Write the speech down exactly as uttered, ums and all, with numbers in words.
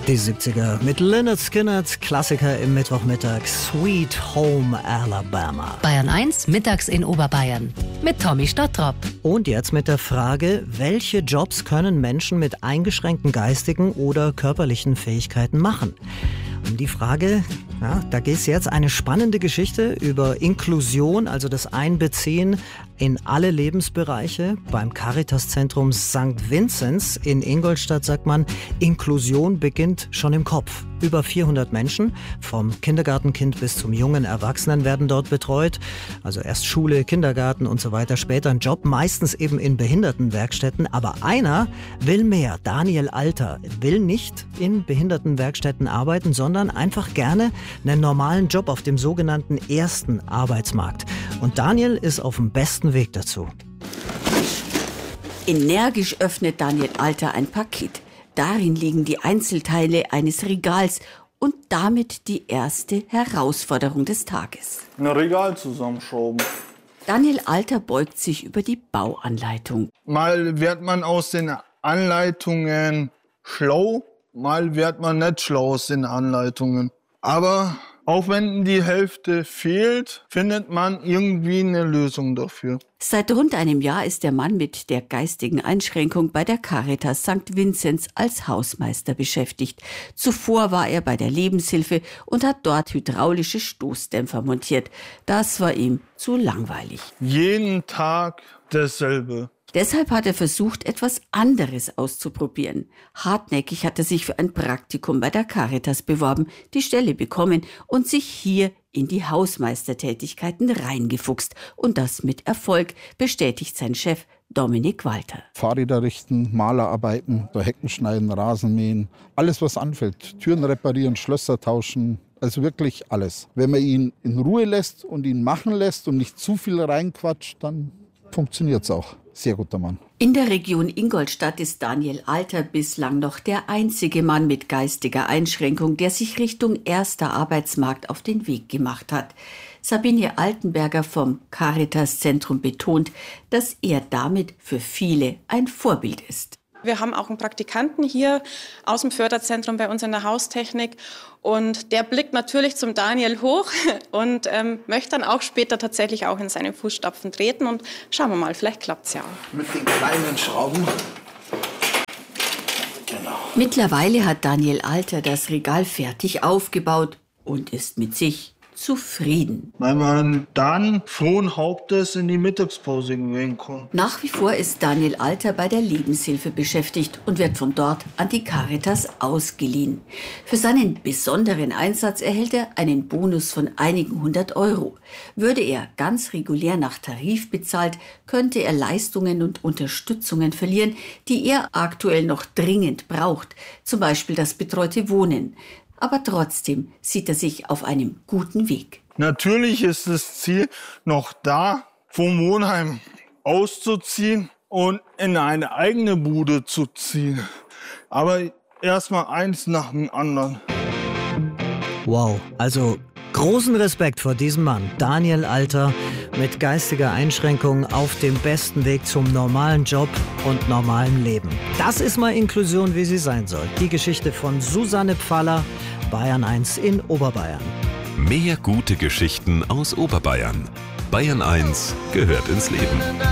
Die siebziger mit Lynyrd Skynyrd, Klassiker im Mittwochmittag, Sweet Home Alabama. Bayern eins, mittags in Oberbayern. Mit Tommy Stottrop. Und jetzt mit der Frage, welche Jobs können Menschen mit eingeschränkten geistigen oder körperlichen Fähigkeiten machen? Um die Frage, ja, da geht es jetzt eine spannende Geschichte über Inklusion, also das Einbeziehen in alle Lebensbereiche. Beim Caritas-Zentrum Sankt Vinzenz in Ingolstadt sagt man, Inklusion beginnt schon im Kopf. Über vierhundert Menschen, vom Kindergartenkind bis zum jungen Erwachsenen, werden dort betreut. Also erst Schule, Kindergarten und so weiter, später ein Job, meistens eben in Behindertenwerkstätten. Aber einer will mehr. Daniel Alter will nicht in Behindertenwerkstätten arbeiten, sondern einfach gerne einen normalen Job auf dem sogenannten ersten Arbeitsmarkt. Und Daniel ist auf dem besten Weg dazu. Energisch öffnet Daniel Alter ein Paket. Darin liegen die Einzelteile eines Regals und damit die erste Herausforderung des Tages. Ein Regal zusammenschrauben. Daniel Alter beugt sich über die Bauanleitung. Mal wird man aus den Anleitungen schlau, mal wird man nicht schlau aus den Anleitungen. Aber auch wenn die Hälfte fehlt, findet man irgendwie eine Lösung dafür. Seit rund einem Jahr ist der Mann mit der geistigen Einschränkung bei der Caritas Sankt Vinzenz als Hausmeister beschäftigt. Zuvor war er bei der Lebenshilfe und hat dort hydraulische Stoßdämpfer montiert. Das war ihm zu langweilig. Jeden Tag dasselbe. Deshalb hat er versucht, etwas anderes auszuprobieren. Hartnäckig hat er sich für ein Praktikum bei der Caritas beworben, die Stelle bekommen und sich hier in die Hausmeistertätigkeiten reingefuchst. Und das mit Erfolg, bestätigt sein Chef Dominik Walter. Fahrräder richten, Malerarbeiten, Hecken schneiden, Rasen mähen, alles was anfällt. Türen reparieren, Schlösser tauschen. Also wirklich alles. Wenn man ihn in Ruhe lässt und ihn machen lässt und nicht zu viel reinquatscht, dann funktioniert es auch. Sehr guter Mann. In der Region Ingolstadt ist Daniel Alter bislang noch der einzige Mann mit geistiger Einschränkung, der sich Richtung erster Arbeitsmarkt auf den Weg gemacht hat. Sabine Altenberger vom Caritas-Zentrum betont, dass er damit für viele ein Vorbild ist. Wir haben auch einen Praktikanten hier aus dem Förderzentrum bei uns in der Haustechnik. Und der blickt natürlich zum Daniel hoch und ähm, möchte dann auch später tatsächlich auch in seine Fußstapfen treten. Und schauen wir mal, vielleicht klappt es ja auch. Mit den kleinen Schrauben. Genau. Mittlerweile hat Daniel Alter das Regal fertig aufgebaut und ist mit sich zufrieden. Weil man dann frohen Hauptes in die Mittagspause gehen kann. Nach wie vor ist Daniel Alter bei der Lebenshilfe beschäftigt und wird von dort an die Caritas ausgeliehen. Für seinen besonderen Einsatz erhält er einen Bonus von einigen hundert Euro. Würde er ganz regulär nach Tarif bezahlt, könnte er Leistungen und Unterstützungen verlieren, die er aktuell noch dringend braucht. Zum Beispiel das betreute Wohnen. Aber trotzdem sieht er sich auf einem guten Weg. Natürlich ist das Ziel noch da, vom Wohnheim auszuziehen und in eine eigene Bude zu ziehen. Aber erstmal eins nach dem anderen. Wow, also großen Respekt vor diesem Mann, Daniel Alter, mit geistiger Einschränkung auf dem besten Weg zum normalen Job und normalem Leben. Das ist mal Inklusion, wie sie sein soll. Die Geschichte von Susanne Pfaller, Bayern eins in Oberbayern. Mehr gute Geschichten aus Oberbayern. Bayern eins gehört ins Leben.